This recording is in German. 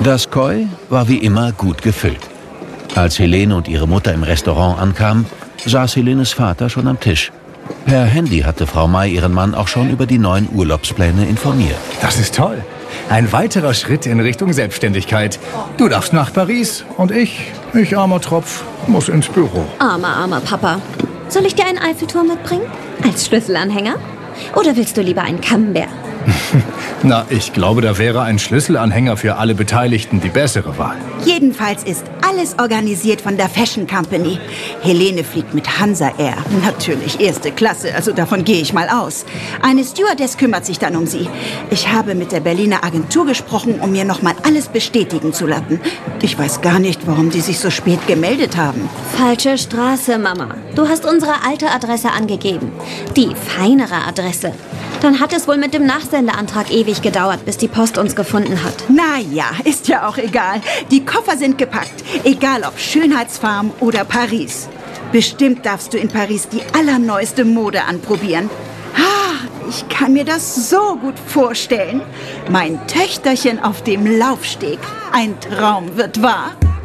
Das Koi war wie immer gut gefüllt. Als Helene und ihre Mutter im Restaurant ankamen, saß Helenes Vater schon am Tisch. Per Handy hatte Frau May ihren Mann auch schon über die neuen Urlaubspläne informiert. Das ist toll. Ein weiterer Schritt in Richtung Selbstständigkeit. Du darfst nach Paris und ich armer Tropf, muss ins Büro. Armer Papa. Soll ich dir einen Eiffelturm mitbringen? Als Schlüsselanhänger? Oder willst du lieber einen Camembert? Na, ich glaube, da wäre ein Schlüsselanhänger für alle Beteiligten die bessere Wahl. Jedenfalls ist alles organisiert von der Fashion Company. Helene fliegt mit Hansa Air. Natürlich erste Klasse, also davon gehe ich mal aus. Eine Stewardess kümmert sich dann um sie. Ich habe mit der Berliner Agentur gesprochen, um mir nochmal alles bestätigen zu lassen. Ich weiß gar nicht, warum die sich so spät gemeldet haben. Falsche Straße, Mama. Du hast unsere alte Adresse angegeben. Die feinere Adresse. Dann hat es wohl mit dem Nachsendeantrag ewig gedauert, bis die Post uns gefunden hat. Na ja, ist ja auch egal. Die Koffer sind gepackt. Egal ob Schönheitsfarm oder Paris. Bestimmt darfst du in Paris die allerneueste Mode anprobieren. Ich kann mir das so gut vorstellen. Mein Töchterchen auf dem Laufsteg. Ein Traum wird wahr.